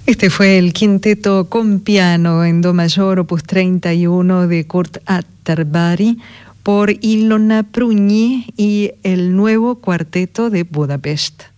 Este fue el quinteto con piano en do mayor, opus 31 de Kurt Atterbary por Ilona Prugni y el nuevo cuarteto de Budapest.